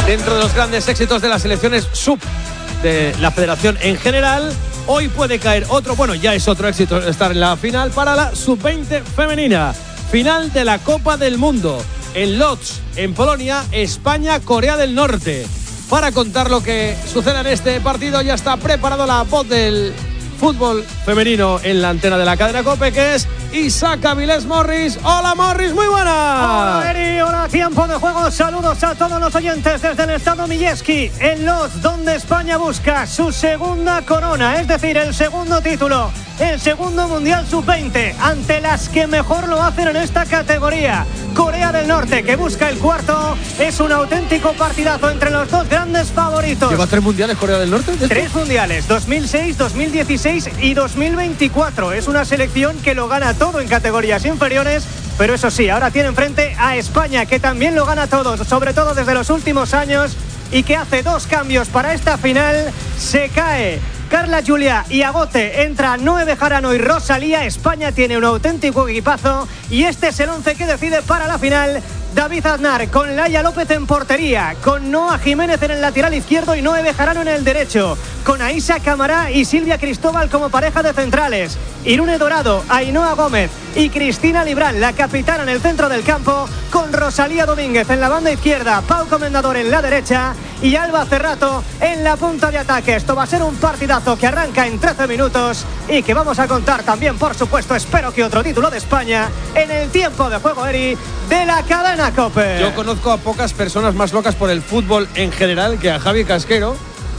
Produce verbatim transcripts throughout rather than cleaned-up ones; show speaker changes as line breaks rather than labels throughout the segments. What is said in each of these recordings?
dentro de los grandes éxitos de las selecciones sub de la federación en general. Hoy puede caer otro, bueno, ya es otro éxito estar en la final para la sub veinte femenina. Final de la Copa del Mundo en Łódź, en Polonia, España, Corea del Norte. Para contar lo que sucede en este partido ya está preparado la voz del fútbol femenino en la antena de la cadena COPE, que es Isaac Avilés Morris. Hola Morris, muy buena.
Hola Eri, hola, tiempo de juego. Saludos a todos los oyentes desde el Estado Milleski en Łódź, donde España busca su segunda corona, es decir, el segundo título, el segundo Mundial sub veinte, ante las que mejor lo hacen en esta categoría. Corea del Norte, que busca el cuarto. Es un auténtico partidazo entre los dos grandes favoritos.
¿Lleva tres mundiales Corea del Norte?
Tres mundiales, dos mil seis, dos mil dieciséis y dos mil veinticuatro. Es una selección que lo gana todo en categorías inferiores, pero eso sí, ahora tiene enfrente a España, que también lo gana todo, sobre todo desde los últimos años, y que hace dos cambios para esta final. Se cae Carla Julia y Agote, entra Noé Bejarano y Rosalía. España tiene un auténtico equipazo y este es el once que decide para la final. David Aznar con Laia López en portería, con Noa Jiménez en el lateral izquierdo y Noé Bejarano en el derecho, con Aisha Camará y Silvia Cristóbal como pareja de centrales, Irune Dorado, Ainhoa Gómez y Cristina Librán, la capitana, en el centro del campo, con Rosalía Domínguez en la banda izquierda, Pau Comendador en la derecha y Alba Cerrato en la punta de ataque. Esto va a ser un partidazo que arranca en trece minutos y que vamos a contar también, por supuesto, espero que otro título de España en el tiempo de juego, Eri, de la cadena COPE.
Yo conozco a pocas personas más locas por el fútbol en general que a Javi Casquero,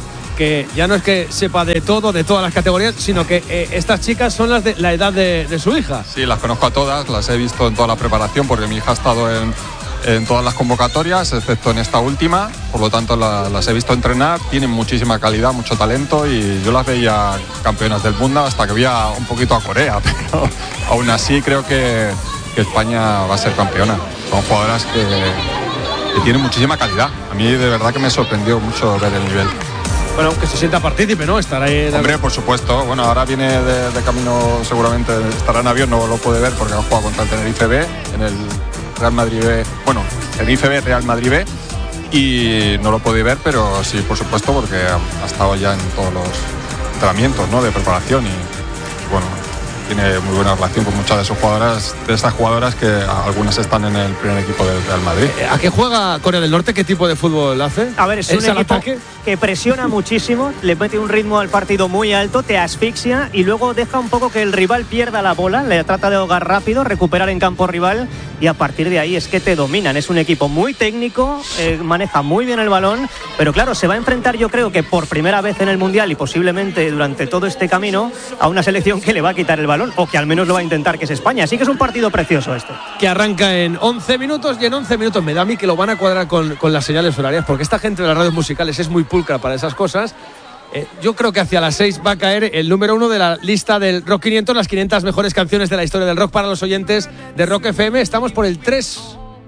que ya no es que sepa de todo, de todas las categorías, sino que eh, estas chicas son las de la edad de, de su hija.
Sí, las conozco a todas, las he visto en toda la preparación porque mi hija ha estado en, en todas las convocatorias, excepto en esta última, por lo tanto la, las he visto entrenar, tienen muchísima calidad, mucho talento y yo las veía campeonas del mundo hasta que vi a, un poquito a Corea, pero aún así creo que, que España va a ser campeona. Son jugadoras que, que tienen muchísima calidad. A mí de verdad que me sorprendió mucho ver el nivel.
Bueno, que se sienta partícipe, ¿no? Estará ahí.
Hombre, por supuesto. Bueno, ahora viene de, de camino, seguramente estará en avión, no lo puede ver porque ha jugado contra el Tenerife B, en el Real Madrid B. Bueno, Tenerife B, Real Madrid B. Y no lo puede ver, pero sí, por supuesto, porque ha, ha estado ya en todos los entrenamientos, ¿no? De preparación y, bueno, tiene muy buena relación con muchas de sus jugadoras, de estas jugadoras que algunas están en el primer equipo del Real Madrid.
¿A qué juega Corea del Norte? ¿Qué tipo de fútbol hace?
A ver, es, ¿Es un equipo ataque? que presiona muchísimo, le mete un ritmo al partido muy alto, te asfixia y luego deja un poco que el rival pierda la bola, le trata de ahogar rápido, recuperar en campo rival y a partir de ahí es que te dominan. Es un equipo muy técnico, eh, maneja muy bien el balón, pero claro, se va a enfrentar, yo creo que por primera vez en el Mundial y posiblemente durante todo este camino, a una selección que le va a quitar el balón, o que al menos lo va a intentar, que es España. Así que es un partido precioso este.
Que arranca en once minutos y en once minutos me da a mí que lo van a cuadrar con, con las señales horarias, porque esta gente de las radios musicales es muy pulcra para esas cosas. Eh, yo creo que hacia las seis va a caer el número uno de la lista del Rock quinientos, las quinientas mejores canciones de la historia del rock para los oyentes de Rock F M. Estamos por el tres